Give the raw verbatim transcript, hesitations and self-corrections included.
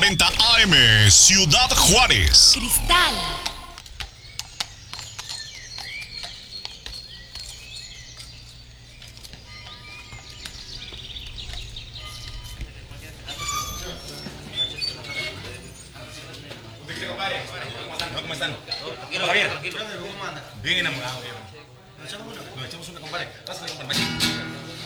cuarenta A M, Ciudad Juárez. Cristal. ¿Cómo están? Tranquilo, Javier. Bien enamorado, viejo. Nos echamos una. Nos echamos una, compadre. Pásale, compadre.